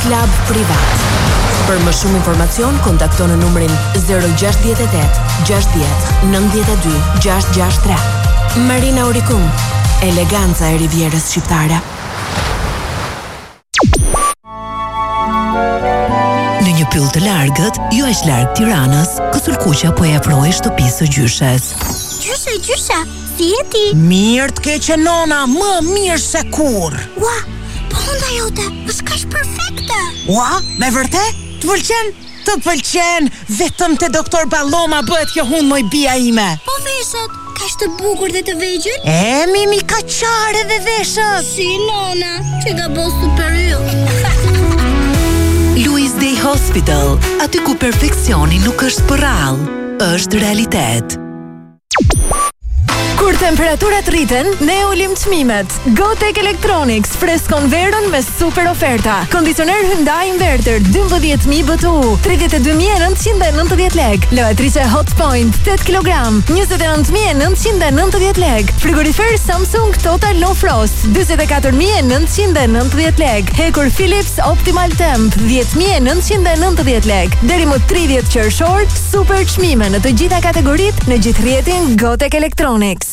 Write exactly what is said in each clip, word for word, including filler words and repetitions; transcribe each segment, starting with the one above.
Klab privat. Për më shumë informacion, kontakto në numrin zero gjasht osht osht, gjashtëdhjetë, nëntëdhjetë e dy, gjashtëdhjetë gjashtëdhjetë e tre. Marina Auricum, eleganca e Rivierës shqiptare. Në një pyll të largët, jo aq larg Tiranës, Kësulkuqa po e afroi shtëpisë së gjyshes. Gjyshe, gjyshe, si je ti? Mirë të keqe nona, më mirë se kur. Ua, po hunda jote, është kaq perfekte. Ua, me vërtet? Të pëlqen? Të pëlqen, vetëm te doktor Balloma bëhet kjo hund moj bia ime. Po veshët, kaq të bukur dhe të vegjël? E, mimi ka qare dhe veshët. Si nona, që ka bo super yll. Louis Day Hospital, aty ku perfeksioni nuk është për rallë, është realitet. Kur temperaturat rriten, ne ulim çmimet. Gotek Electronics freskon verën me super oferta. Kondicioner Hyundai Inverter dymbëdhjetë mijë B T U, tridhjetë e dy mijë e nëntëqind e nëntëdhjetë lekë. Lavatrice Hotpoint tetë kilogram, njëzet e nëntë mijë e nëntëqind e nëntëdhjetë lekë. Frigorifer Samsung Total No Frost, dyzet e katër mijë e nëntëqind e nëntëdhjetë lekë. Hekur Philips Optimal Temp, dhjetë mijë e nëntëqind e nëntëdhjetë lekë. Deri më tridhjetë qershor, super çmime në të gjitha kategoritë në gjithë rrjetin Gotek Electronics.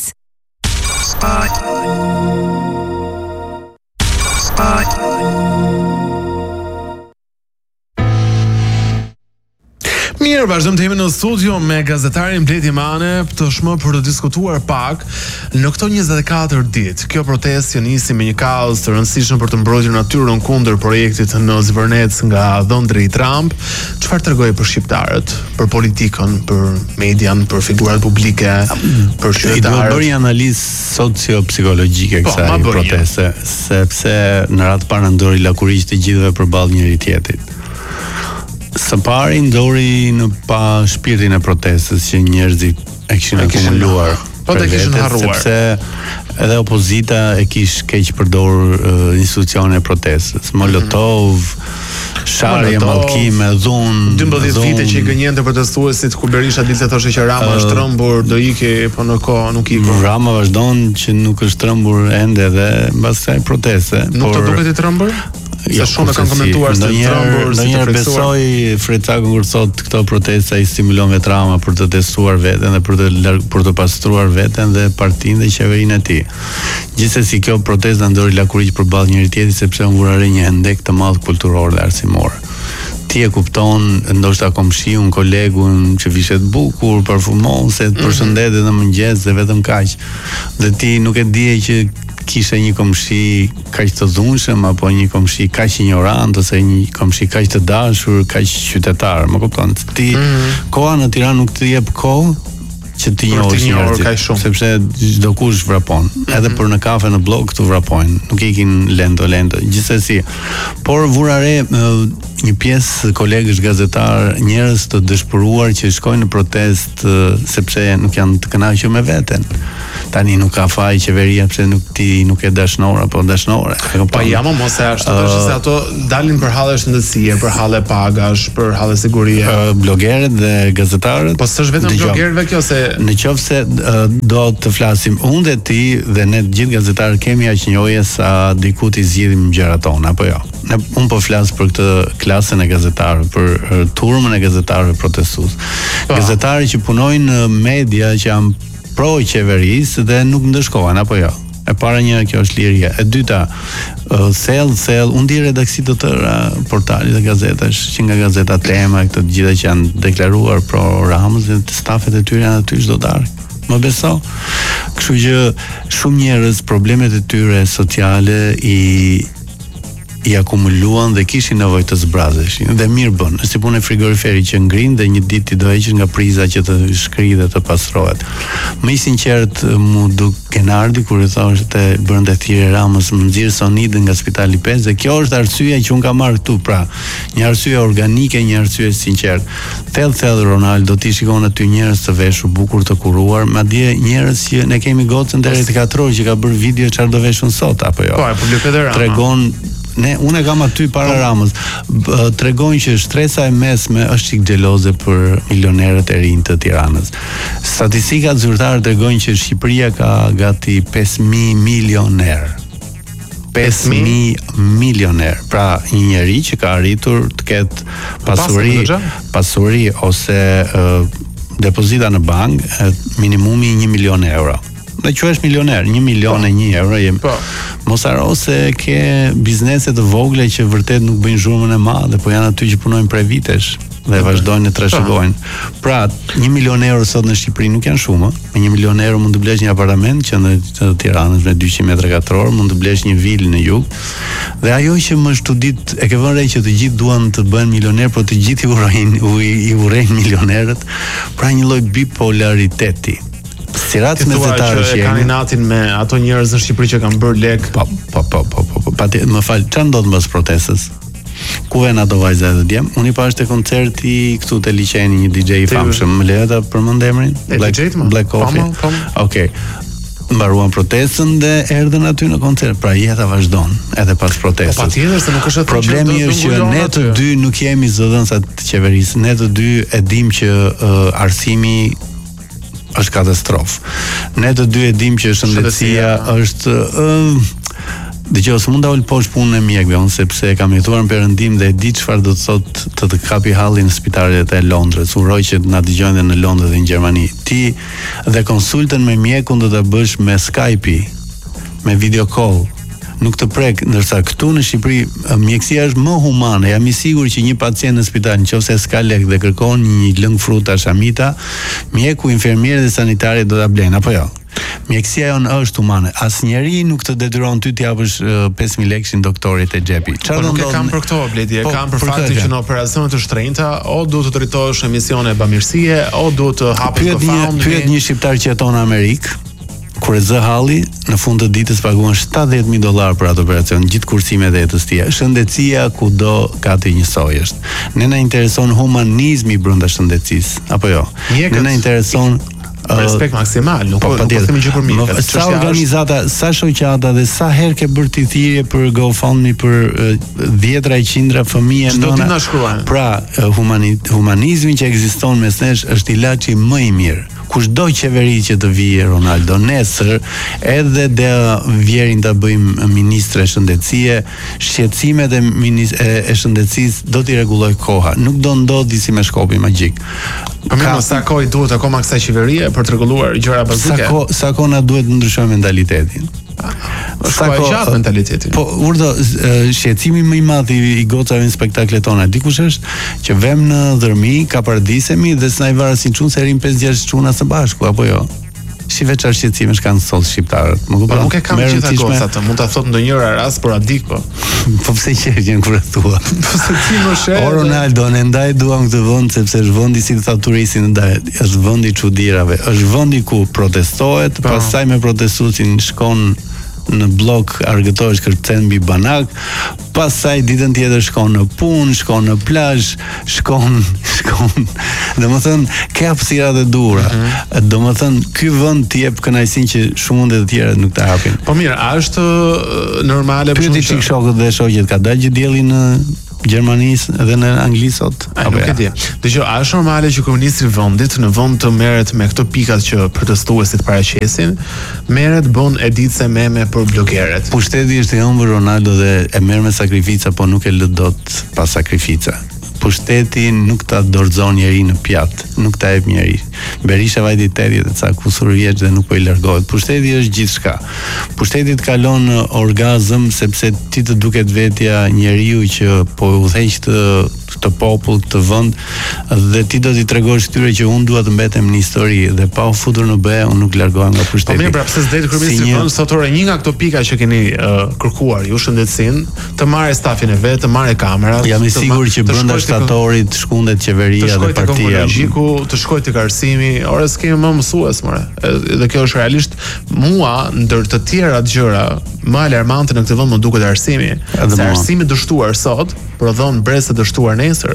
Mirë, vazhdojmë të jemi në studio me gazetarin Bledi Mane tashmë për të diskutuar pak në këto njëzet e katër ditë. Kjo protestë që nisi me një kaos të rëndësishëm për të mbrojtur natyrën kundër projektit në Zvërnec nga dhëndri Trump. Çfarë tregoi për shqiptarët, për politikën, për median, për figurat publike, për qytetarët? I duhet bërë një analizë socio-psikologjike kësaj proteste, sepse në radhë parë ndori lakuriç të gjithëve përballë njëri tjetrit. Së pari ndori në pa shpirtin e protestës që njerëzit e kishin akumuluar. Po të kishin harruar. Sepse edhe opozita e kish keq përdorur uh, institucione e protestës. Molotov, sharje, mallkime, dhunë. dymbëdhjetë vite që i gënjente protestuesit, kur Berisha dilte thoshte që Rama është trembur, do iki, po në kohë nuk i. Rama vazhdon që nuk është trembur ende dhe mbas kësaj proteste. Nuk të duket i trembur? Se shumë e kanë komentuar se trembur, si të besoj Frecaku kur thot këto protesta i stimulon vetë Rama për të testuar veten dhe për të larg, për të pastruar veten dhe partinë dhe qeverinë e tij. Gjithsesi kjo protestë ndori lakuriç përballë njëri tjetrit sepse u ngurare një hendek të madh kulturor dhe arsimor. Ti e kupton ndoshta komshiun, kolegun që vishet bukur, parfumon, se të përshëndetet në mëngjes dhe vetëm kaq. Dhe ti nuk e dije që kishe një komshi kaq të dhunshëm apo një komshi kaq ignorant ose një komshi kaq të dashur, kaq qytetar, më kupton? Ti mm -hmm. koha në Tiranë nuk të jep kohë që ti njohësh njerëzit, sepse çdo kush vrapon. Mm -hmm. Edhe për në kafe në blog këtu vrapojnë, nuk ikin lento lento. Gjithsesi, por vura re një pjesë kolegësh gazetar, njerëz të dëshpëruar që shkojnë në protestë sepse nuk janë të kënaqur me veten. Tani nuk ka faj qeveria pse nuk ti nuk e dashnor apo dashnore. Pa jam mos e ashtu, uh, se ato dalin për halle shëndetësie, për halle pagash, për halle sigurie. Uh, blogerët dhe gazetarët. Po s'është vetëm blogerëve kjo se në qoftë se uh, do të flasim unë dhe ti dhe ne të gjithë gazetarët kemi aq njohje sa diku ti zgjidhim gjërat tona apo jo. Ne un po flas për këtë klasën e gazetarëve, për uh, turmën e gazetarëve protestues. Gazetarë që punojnë në media që janë pro qeverisë dhe nuk ndëshkohen apo jo. E para një, kjo është liria. E dyta, uh, thell thell, unë di redaksi të tëra portalit dhe gazetash, që nga gazeta Tema, këto të gjitha që janë deklaruar pro Ramës dhe të stafet e tyre janë aty çdo darkë. Më beso. Kështu që shumë njerëz problemet e tyre sociale i i akumuluan dhe kishin nevojë të zbrazeshin dhe mirë bën. Është si punë e frigoriferit që ngrin dhe një ditë ti do heqësh nga priza që të shkrijë dhe të pastrohet. Më i sinqert mu duk Kenardi kur i thoshte brenda thirrje Ramës më nxirr sonidën nga Spitali pesë dhe kjo është arsyeja që un kam marr këtu, pra, një arsye organike, një arsye sinqert. Thell thell Ronaldo ti shikon aty njerëz të veshur bukur të kuruar, madje njerëz që ne kemi gocën deri te katror që ka bërë video çfarë do veshun sot apo jo. Po, e publikoi Rama. Tregon Ne, unë e kam aty para Ramës. Tregon që shtresa e mesme është çik xheloze për milionerët e rinj të Tiranës. Statistikat zyrtare tregojnë që Shqipëria ka gati pesë mijë milioner. pesë mijë milioner. Pra një njeri që ka arritur të ketë pasuri, pasuri ose uh, depozita në bank minimumi një milion euro. Dhe që është milioner, një milion e një euro jem. Po. Mos haro se ke biznese të vogla që vërtet nuk bëjnë zhurmën e madhe, po janë aty që punojnë prej vitesh dhe vazhdojnë të trashëgojnë. Pra, një milion euro sot në Shqipëri nuk janë shumë. Me një milion euro mund të blesh një apartament që në Tiranës me dyqind metra katror, mund të blesh një vilë në jug. Dhe ajo që më çudit, e ke vënë re që të gjithë duan të bëhen milioner, por të gjithë i urojnë i urrejnë milionerët. Pra një lloj bipolariteti. Sirat mesetarë që kanë inatin me ato njerëz në Shqipëri që kanë bërë lek. Po, po, po, po, po, po, pati, më fal, çfarë ndodh mbas protestës? Ku vjen ato vajza edhe djem? Unë i pash te koncerti këtu te liçeni një D J i famshëm, më lejo ta përmend emrin? Black, Black Coffee. Okej. Mbaruan protestën dhe erdhën aty në koncert. Pra jeta vazhdon edhe pas protestës. Po patjetër se nuk është atë. Problemi është që ne të dy nuk jemi zëdhënësa të qeverisë. Ne të dy e dim që uh, arsimi është katastrofë. Ne të dy e dim që shëndetësia është uh, Dëgjoj, s'mund ta ul poshtë punën e mjekëve, unë sepse kam jetuar në Perëndim dhe e di çfarë do të thotë të të kapi halli në spitalet e Londrës. Uroj që na dëgjojnë edhe në Londër dhe në Gjermani. Ti dhe konsultën me mjekun do ta bësh me Skype, me video call. Nuk të prek, ndërsa këtu në Shqipëri mjekësia është më humane. Jam i sigurt që një pacient në spital, nëse s'ka lek dhe kërkon një lëng fruta shamita, mjeku, infermierë dhe sanitari do ta blejnë, apo jo? Mjekësia jonë është humane. Asnjëri nuk të detyron ty të japësh uh, pesë mijë lekë doktorit e xhepi. Po nuk e kam për këto bledi, e po, kam për, për faktin që në operacione të shtrenjta o duhet të drejtohesh emisione bamirësie, o duhet të hapësh GoFundMe. Pyet një shqiptar që jeton në Amerikë, kur e zë halli, në fund të ditës paguan shtatëdhjetë mijë dollar për atë operacion, gjithë kursimet e jetës tij. Shëndetësia kudo ka të njësoj është. Ne na intereson humanizmi brenda shëndetësisë, apo jo? Ne na intereson respekt maksimal, nuk po themi gjë për mirë. Sa organizata, sa shoqata dhe sa herë ke bërë ti thirrje për GoFundMe për dhjetra e qindra fëmijë nëna. Pra, humani, humanizmi që ekziston mes nesh është ilaçi më i mirë. Kushdo qeveri që të vijë Ronaldo nesër, edhe dhe vjerin të bëjmë ministre shëndetësie, shqetësimet e, e, e shëndetësisë do t'i rregulloj koha. Nuk do ndodhi si me shkopi magjik. Po mirë, sa kohë duhet akoma kësaj qeverie për të rregulluar gjëra bazike? Sa kohë sa kohë na duhet të ndryshojmë mentalitetin. Sa kohë gjatë mentalitetin. Po urdo, shqetësimi më i madh i gocave në spektaklet tona, dikush është që vëm në dhërmi, ka paradisemi dhe s'na i varasin çun se rin pesë gjashtë çuna së bashku, apo jo? Si veç shqetësimesh kanë sot shqiptarët. Më kupton. Po nuk e kam gjithë gocat, mund ta thot ndonjëra rast por adik po. Po pse qeshjen kur e thua? Po se ti më sheh. O Ronaldo, ne ndaj duam këtë vend sepse është vendi si të tha turisti ndaj, është vendi i çuditërave, është vendi ku protestohet, pastaj me protestuesin shkon në blok, argëtohesh kërcen mbi banak, pastaj ditën tjetër shkon në punë, shkon në plazh, shkon, shkon. Domethënë, ke hapësirat e duhura. Mm-hmm. Domethënë, ky vend t'i jep kënaqësinë që shumë të tjerët nuk ta hapin. Po mirë, a është normale për shkak të shokët dhe shoqjet ka dalë gjë dielli në Gjermanisë edhe në Angli sot? A nuk e di. Dgjoj, a është normale që kryeministri i vendit në vend të merret me këto pikat që protestuesit paraqesin, merret bën editse meme për blogerët? Pushteti është i ëmbël Ronaldo dhe e merr me sakrifica, po nuk e lë dot pas sakrifica. Pushteti nuk ta dorëzon njeri në pjat, nuk ta jep njeri. Berisha vajti tetëdhjetë e ca kusur vjeç dhe nuk po i largohet. Pushteti është gjithçka. Pushteti të kalon në orgazm sepse ti të duket vetja njeriu që po udhëheq të të popull, të vend dhe ti do t'i tregosh këtyre që unë dua të mbetem në histori dhe pa u futur në be, unë nuk largohem nga pushteti. Po mirë, pra pse s'det kryeministri i vendit sot orë një nga këto pika që keni uh, kërkuar ju shëndetësinë, të marrë stafin e vet, të marrë kamerat. Jam i sigurt që brenda shtatorit shkundet qeveria dhe partia. Të shkojë tek arsimi, ora s'kemi më mësues more. Dhe kjo është realisht mua ndër të tjera gjëra më alarmante në këtë vend më duket arsimi. Se arsimi dështuar sot prodhon brezë të dështuar nesër.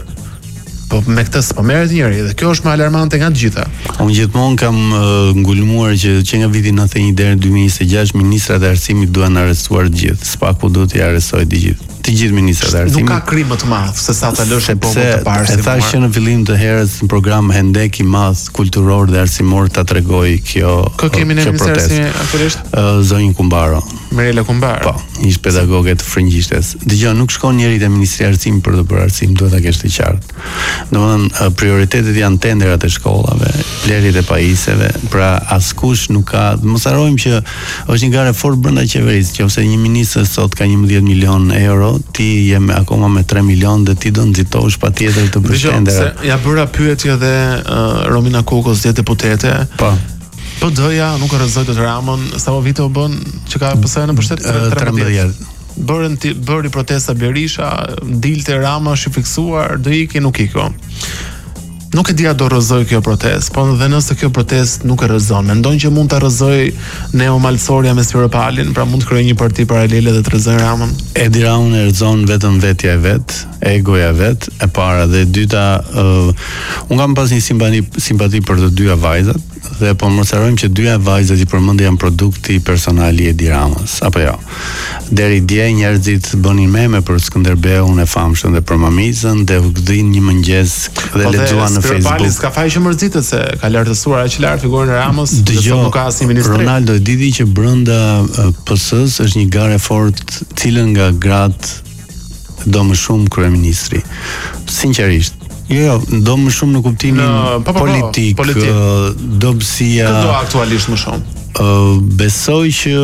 Po me këtë s'po merret njëri dhe kjo është më alarmante nga të gjitha. Unë gjithmonë kam uh, ngulmuar që që nga viti nëntëdhjetë e një deri në dy mijë njëzet e gjashtë ministrat e arsimit duhen arrestuar të gjithë. Spaku duhet t'i arrestoj të gjithë. të gjithë ministrat e arsimit. Nuk ka krim më të madh se sa ta lësh në popull të parë. E thash që në fillim të herës në program Hendek i madh kulturor dhe arsimor ta tregoj kjo Kë kemi në ministrin aktualisht? Zonjë Kumbaro. Mirela Kumbaro. Po, ish pedagoge të frëngjishtes. Dgjoj, nuk shkon njëri te Ministri i Arsimit për të bërë arsim, duhet ta kesh të qartë. Domethënë prioritetet janë tenderat e shkollave, blerjet e pajisjeve, pra askush nuk ka, mos harrojmë që është një garë fort brenda qeverisë, nëse një ministër sot ka njëmbëdhjetë milion euro, ti je me akoma me tre milion dhe ti do nxitosh patjetër të bësh tendera. Ja bëra pyetje dhe uh, Romina Kokos, dhe deputete. Po. P D-ja nuk e rrezoi dot Ramon, sa u vite u bën që ka P S-ja në pushtet tretëmbëdhjetë. Bërën bëri protesta Berisha, dilte Rama, është i fiksuar, do iki, nuk iko. Nuk e dia do rrëzoj kjo protestë, po dhe nëse kjo protestë nuk e rrëzon, mendon që mund ta rrëzoj Neo Malsoria me Spiropalin, pra mund të krijojë një parti paralele dhe të rrëzoj Ramën? Edi Ramën e rrëzon vetëm vetja e vet, egoja e vet, e para dhe e dyta, uh, un kam pas një simpati simpati për të dyja vajzat, dhe po mos harrojmë që dyja vajzat i përmendë janë produkti personal i Edi Ramës, apo jo. Deri dje njerëzit bënin meme për Skënderbeun e famshëm dhe për Mamizën, dhe u gdhin një mëngjes dhe lexuan në Facebook. Spiropali s'ka faj që mërzitet se ka lartësuar aq lart figurën e Ramës, dhe sot nuk ka asnjë ministri. Ronaldo e diti që brenda P S-s është një garë fort, cilën nga gratë do më shumë kryeministri. Sinqerisht. Jo, jo, do më shumë në kuptimin no, pa, pa, pa, politik, politik. Uh, dobësia. Këto aktualisht më shumë. Uh, besoj që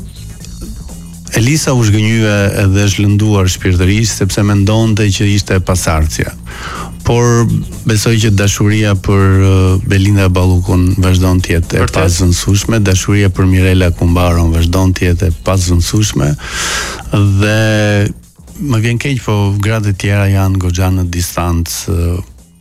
Elisa u zhgënjye edhe është lënduar shpirtërisht sepse mendonte që ishte pasardhësia. Por besoj që dashuria për Belinda Ballukun vazhdon të jetë e pazvendësueshme, dashuria për Mirela Kumbaron vazhdon të jetë e pazvendësueshme dhe më vjen keq, po gratë e tjera janë goxha në distancë uh,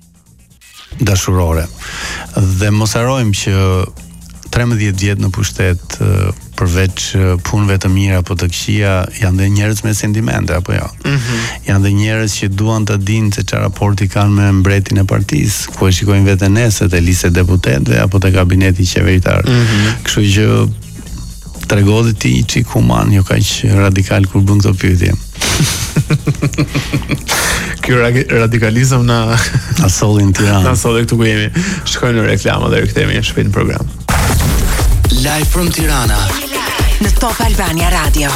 dashurore. Dhe mos harrojmë që trembëdhjetë vjet në pushtet, uh, përveç uh, punëve të mira apo të këqija, janë dhe njerëz me sentimente apo jo. Mm-hmm. Janë dhe njerëz që duan të dinë se çfarë raporti kanë me mbretin e partisë, ku e shikojnë veten nesër te lista e deputetëve apo te kabineti qeveritar. Mm-hmm. Kështu që tregodi ti çik human, jo kaq radikal kur bën këto pyetje. Ky radikalizëm na na solli në Tiranë. Na solli këtu ku jemi. Shkojmë në reklamë dhe rikthehemi shpejt në program. Live from Tirana në Top Albania Radio.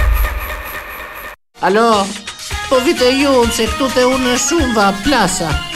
Alo, po vite ju se këtu te unë shumë va plasa.